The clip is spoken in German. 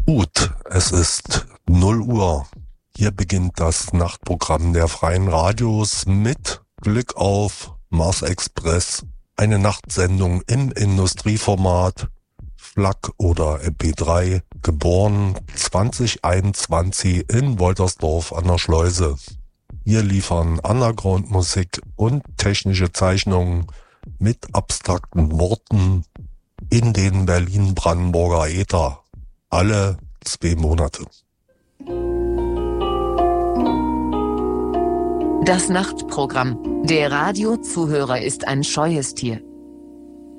Gut, es ist 0 Uhr. Hier beginnt das Nachtprogramm der Freien Radios mit Blick auf Mars Express, eine Nachtsendung im Industrieformat, FLAC oder MP3, geboren 2021 in Woltersdorf an der Schleuse. Wir liefern Underground-Musik und technische Zeichnungen mit abstrakten Worten in den Berlin-Brandenburger Äther. Alle 2 Monate. Das Nachtprogramm. Der Radiozuhörer ist ein scheues Tier.